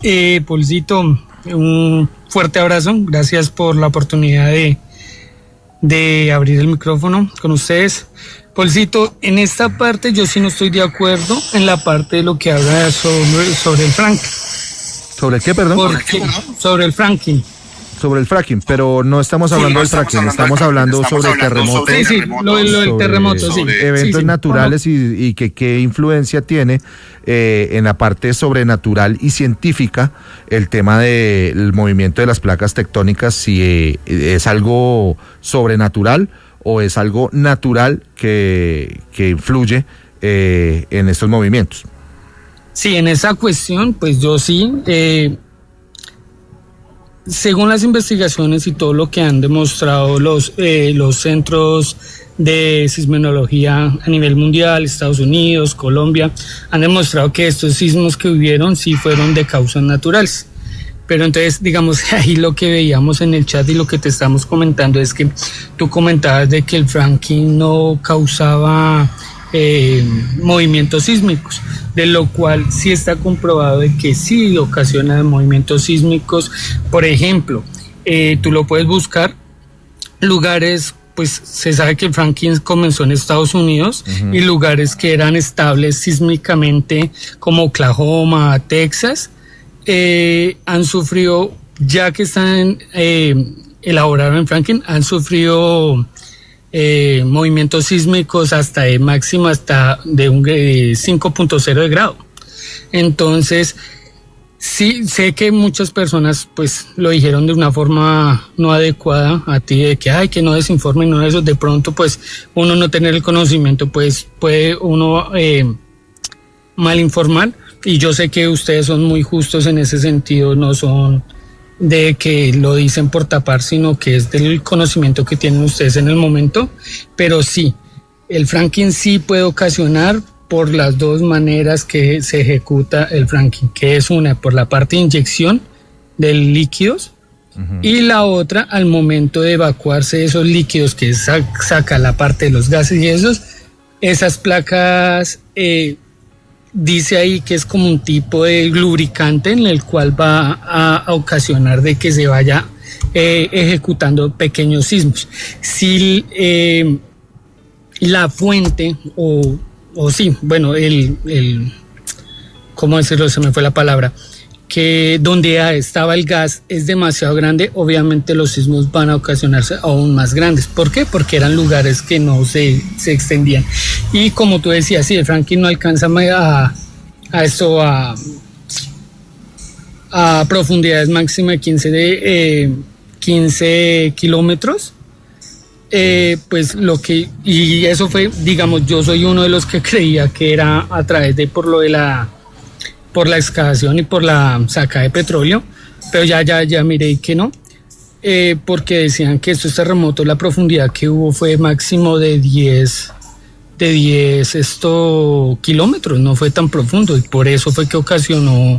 Paulcito, un fuerte abrazo. Gracias por la oportunidad de abrir el micrófono con ustedes. Paulcito, en esta parte yo sí no estoy de acuerdo en la parte de lo que habla sobre el fracking. ¿Sobre qué, perdón? Sobre el fracking. Sobre el fracking, pero no estamos hablando del fracking, estamos hablando sobre terremotos. Sí, lo del terremoto, sí. Eventos naturales y qué influencia tiene en la parte sobrenatural y científica el tema del movimiento de las placas tectónicas, si es algo sobrenatural o es algo natural que influye en estos movimientos. Sí, en esa cuestión, pues yo sí, según las investigaciones y todo lo que han demostrado los centros de sismología a nivel mundial, Estados Unidos, Colombia, han demostrado que estos sismos que hubieron sí fueron de causas naturales. Pero entonces, digamos, ahí lo que veíamos en el chat y lo que te estamos comentando es que tú comentabas de que el fracking no causaba movimientos sísmicos, de lo cual sí está comprobado de que sí ocasiona movimientos sísmicos. Por ejemplo, tú lo puedes buscar, lugares, pues se sabe que el fracking comenzó en Estados Unidos, y lugares que eran estables sísmicamente como Oklahoma, Texas, han sufrido, ya que están elaborados en fracking, han sufrido movimientos sísmicos hasta de máximo, hasta de un 5.0 de grado. Entonces, sí, sé que muchas personas pues lo dijeron de una forma no adecuada a ti, de que no desinformen, no eso, de pronto pues uno no tener el conocimiento, pues puede uno mal informar, y yo sé que ustedes son muy justos en ese sentido, no son de que lo dicen por tapar, sino que es del conocimiento que tienen ustedes en el momento. Pero sí, el fracking sí puede ocasionar por las dos maneras que se ejecuta el fracking, que es una por la parte de inyección de líquidos, y la otra al momento de evacuarse esos líquidos, que saca la parte de los gases y esas placas, dice ahí que es como un tipo de lubricante en el cual va a ocasionar de que se vaya ejecutando pequeños sismos. Si la fuente o sí, bueno, ¿cómo decirlo? Se me fue la palabra. Que donde estaba el gas es demasiado grande, obviamente los sismos van a ocasionarse aún más grandes. ¿Por qué? Porque eran lugares que no se extendían. Y como tú decías, sí, el fracking no alcanza a profundidades máximas de 15 kilómetros. Pues y eso fue, digamos, yo soy uno de los que creía que era a través de por la excavación y por la saca de petróleo, pero ya miré que no, porque decían que estos terremotos, la profundidad que hubo fue máximo de 10 kilómetros, no fue tan profundo, y por eso fue que ocasionó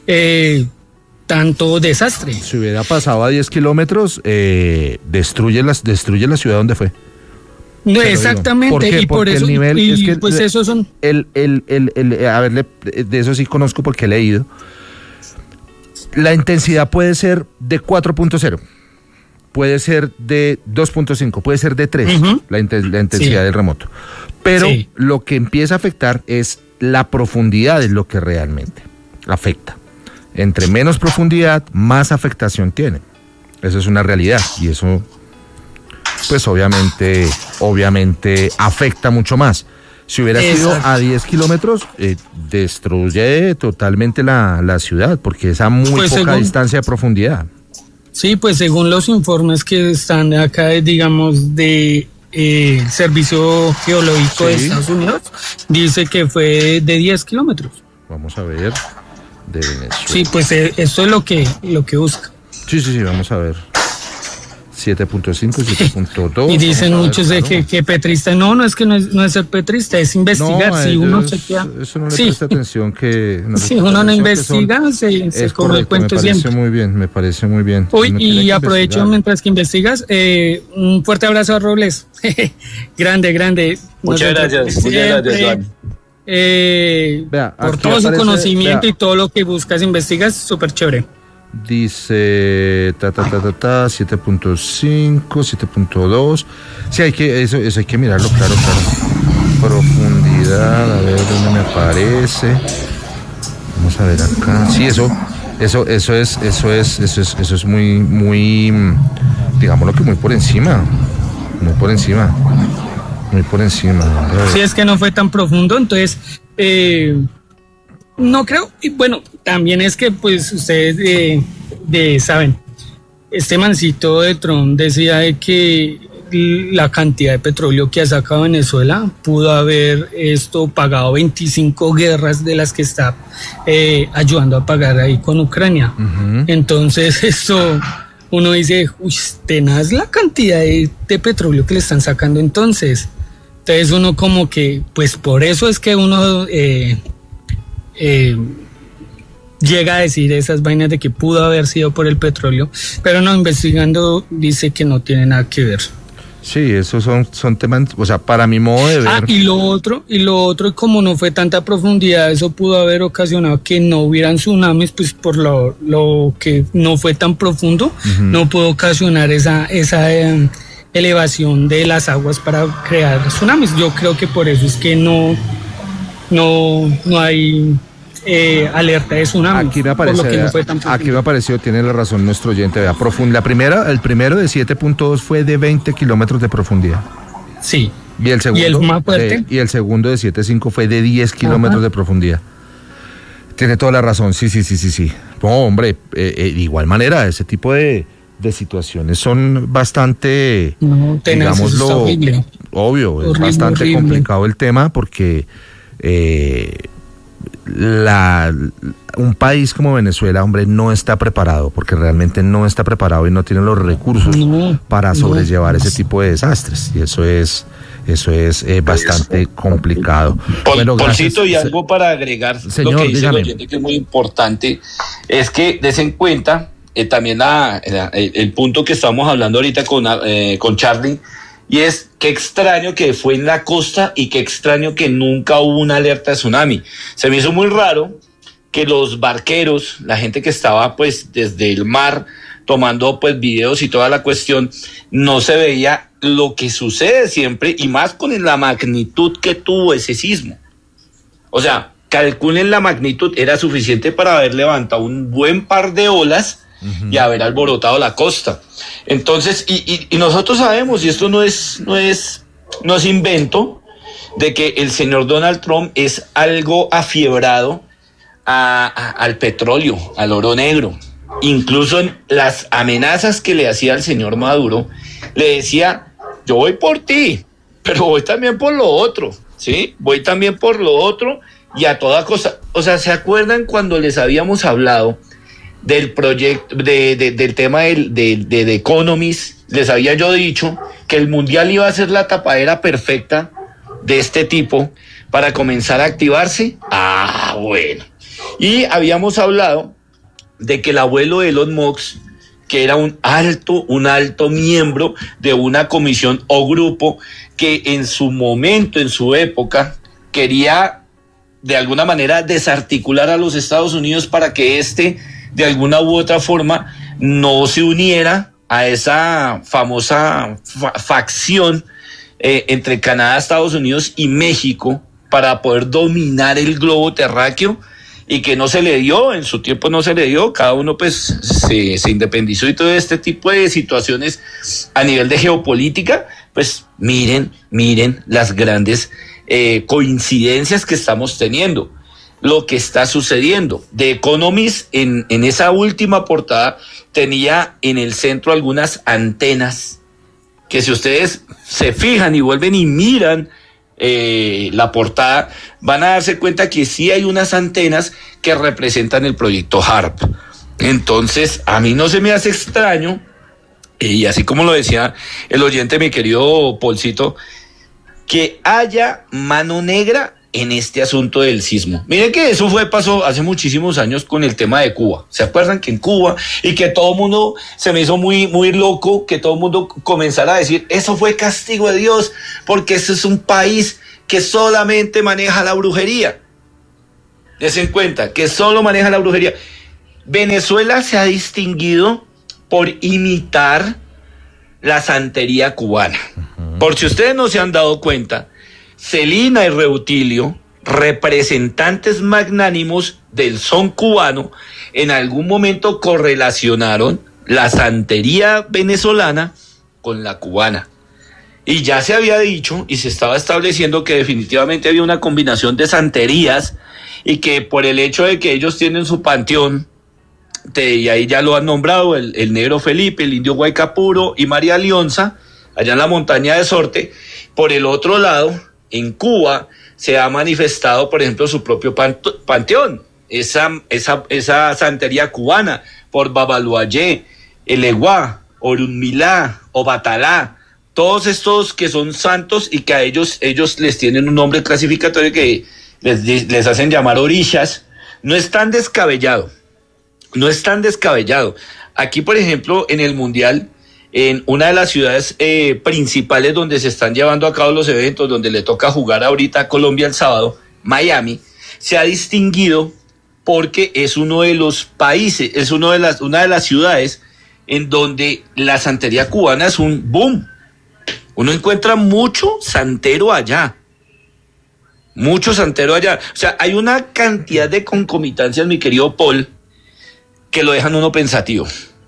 tanto desastre. Si hubiera pasado a 10 kilómetros, destruye la ciudad donde fue. No, exactamente, y por eso, el nivel, y es que pues esos son... A ver, de eso sí conozco porque he leído. La intensidad puede ser de 4.0, puede ser de 2.5, puede ser de 3, la intensidad del remoto. Pero lo que empieza a afectar es la profundidad, es lo que realmente afecta. Entre menos profundidad, más afectación tiene. Eso es una realidad, y eso pues obviamente afecta mucho más. Si hubiera sido a 10 kilómetros, destruye totalmente la ciudad, porque es a muy poca distancia de profundidad. Sí, pues según los informes que están acá, digamos, de Servicio Geológico de Estados Unidos, dice que fue de 10 kilómetros. Vamos a ver, de Venezuela. Sí, pues esto es lo que busca. Sí, vamos a ver. 7.5, 7.2. Y dicen muchos de que petrista, no es que no es ser petrista, es investigar. Si uno se queda, eso no le presta atención, que no, si uno no investiga, se come el cuento siempre. Me parece muy bien. Y aprovecho mientras que investigas, un fuerte abrazo a Robles. grande. Muchas gracias, Juan. Vea, por aquí todo su aparece, conocimiento vea. Y todo lo que buscas, investigas, súper chévere. Dice 7.5, 7.2. Sí, eso hay que mirarlo, claro. Profundidad, a ver dónde me aparece. Vamos a ver acá. Sí, eso es muy, digámoslo que muy por encima. Si es que no fue tan profundo, entonces no creo. Y bueno, también es que pues ustedes saben, este mancito de Trump decía de que la cantidad de petróleo que ha sacado Venezuela pudo haber pagado 25 guerras de las que está ayudando a pagar ahí con Ucrania. Uh-huh. Entonces uno dice, uy, tenaz la cantidad de petróleo que le están sacando entonces uno como que, pues por eso es que uno llega a decir esas vainas de que pudo haber sido por el petróleo, pero no, investigando dice que no tiene nada que ver. Sí, esos son temas, o sea, para mi modo de ver. Y lo otro, como no fue tanta profundidad, eso pudo haber ocasionado que no hubieran tsunamis, pues por lo que no fue tan profundo, uh-huh. No pudo ocasionar esa elevación de las aguas para crear tsunamis. Yo creo que por eso es que no hay alerta de tsunami. Aquí me apareció, tiene la razón nuestro oyente. Vea, el primero de 7.2 fue de 20 kilómetros de profundidad. Sí. Y el segundo, ¿Y el más fuerte? Y el segundo de 7.5 fue de 10 kilómetros de profundidad. Tiene toda la razón, sí. No, hombre, de igual manera, ese tipo de situaciones son bastante, digámoslo, obvio, horrible, es bastante complicado el tema porque un país como Venezuela, hombre, no está preparado, porque realmente no está preparado y no tiene los recursos para sobrellevar ese tipo de desastres, y eso es bastante complicado. Bueno, Polcito, y algo para agregar, señor, lo que dice dígame. el oyente, que es muy importante, es que des en cuenta también el punto que estamos hablando ahorita con Charlie, y es qué extraño que fue en la costa y qué extraño que nunca hubo una alerta de tsunami. Se me hizo muy raro que los barqueros, la gente que estaba pues desde el mar tomando pues videos y toda la cuestión, no se veía lo que sucede siempre, y más con la magnitud que tuvo ese sismo. O sea, calculen la magnitud, era suficiente para haber levantado un buen par de olas y haber alborotado la costa. Entonces, y nosotros sabemos, y esto no es invento, de que el señor Donald Trump es algo afiebrado al petróleo, al oro negro. Incluso en las amenazas que le hacía al señor Maduro, le decía, yo voy por ti, pero voy también por lo otro, ¿sí? Voy también por lo otro y a toda costa. O sea, ¿se acuerdan cuando les habíamos hablado del proyecto, del tema de The Economist? Les había yo dicho que el mundial iba a ser la tapadera perfecta de este tipo para comenzar a activarse. Bueno. Y habíamos hablado de que el abuelo de Elon Musk, que era un alto miembro de una comisión o grupo que en su momento, en su época, quería de alguna manera desarticular a los Estados Unidos para que de alguna u otra forma no se uniera a esa famosa facción entre Canadá, Estados Unidos y México para poder dominar el globo terráqueo, y que no se le dio, en su tiempo no se le dio, cada uno pues se independizó, y todo este tipo de situaciones a nivel de geopolítica, pues miren las grandes coincidencias que estamos teniendo. Lo que está sucediendo. The Economist en esa última portada tenía en el centro algunas antenas que, si ustedes se fijan y vuelven y miran la portada, van a darse cuenta que sí hay unas antenas que representan el proyecto HARP. Entonces, a mí no se me hace extraño, y así como lo decía el oyente, mi querido Polcito, que haya mano negra en este asunto del sismo. Miren que eso pasó hace muchísimos años con el tema de Cuba. ¿Se acuerdan que en Cuba, y que todo el mundo se me hizo muy loco, que todo el mundo comenzara a decir, eso fue castigo de Dios, porque ese es un país que solamente maneja la brujería. Desen cuenta que solo maneja la brujería. Venezuela se ha distinguido por imitar la santería cubana. Por si ustedes no se han dado cuenta, Celina y Reutilio, representantes magnánimos del son cubano, en algún momento correlacionaron la santería venezolana con la cubana. Y ya se había dicho y se estaba estableciendo que definitivamente había una combinación de santerías y que por el hecho de que ellos tienen su panteón, y ahí ya lo han nombrado, el Negro Felipe, el Indio Guaycapuro y María Leonza, allá en la montaña de Sorte. Por el otro lado, en Cuba se ha manifestado, por ejemplo, su propio panteón, esa santería cubana, por Babaluayé, Eleguá, Orunmilá, Obatalá, todos estos que son santos y que a ellos les tienen un nombre clasificatorio que les hacen llamar orishas. No es tan descabellado. Aquí, por ejemplo, en el Mundial, en una de las ciudades principales donde se están llevando a cabo los eventos, donde le toca jugar ahorita a Colombia el sábado, Miami, se ha distinguido porque es uno de los países, es una de las ciudades en donde la santería cubana es un boom. Uno encuentra mucho santero allá. O sea, hay una cantidad de concomitancias, mi querido Paul, que lo dejan uno pensativo.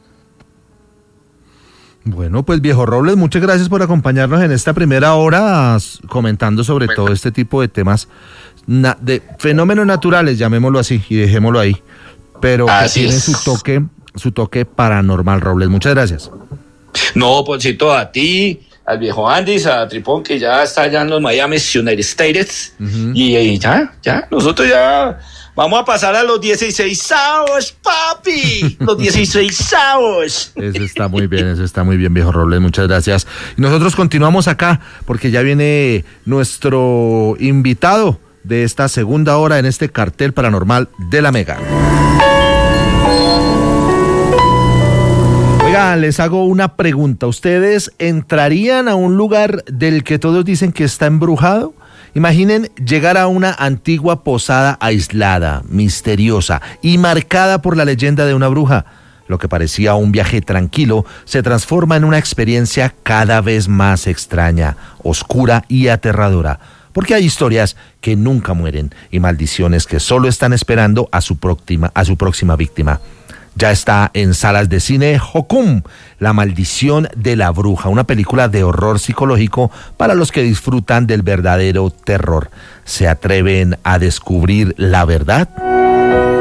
Bueno, pues viejo Robles, muchas gracias por acompañarnos en esta primera hora comentando sobre todo este tipo de temas de fenómenos naturales, llamémoslo así y dejémoslo ahí, pero que tiene su toque paranormal. Robles, muchas gracias. No, Polcito, a ti, al viejo Andis, a Tripón, que ya está allá en los Miami United States, y ya, nosotros ya vamos a pasar a los 16avos, papi, los 16avos. Eso está muy bien, viejo Robles, muchas gracias. Y nosotros continuamos acá, porque ya viene nuestro invitado de esta segunda hora en este cartel paranormal de la Mega. Oiga, les hago una pregunta. ¿Ustedes entrarían a un lugar del que todos dicen que está embrujado? Imaginen llegar a una antigua posada aislada, misteriosa y marcada por la leyenda de una bruja. Lo que parecía un viaje tranquilo se transforma en una experiencia cada vez más extraña, oscura y aterradora. Porque hay historias que nunca mueren y maldiciones que solo están esperando a su próxima víctima. Ya está en salas de cine Hokum, La maldición de la bruja, una película de horror psicológico para los que disfrutan del verdadero terror. ¿Se atreven a descubrir la verdad?